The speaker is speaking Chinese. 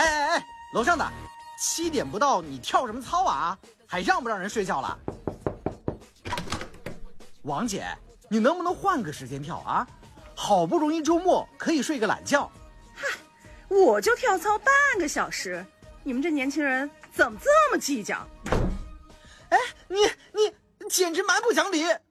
哎，楼上的，7点不到你跳什么操啊？还让不让人睡觉了？王姐，你能不能换个时间跳啊？好不容易周末可以睡个懒觉。 嗨，我就跳操半个小时，你们这年轻人怎么这么计较？ 哎，你简直蛮不讲理！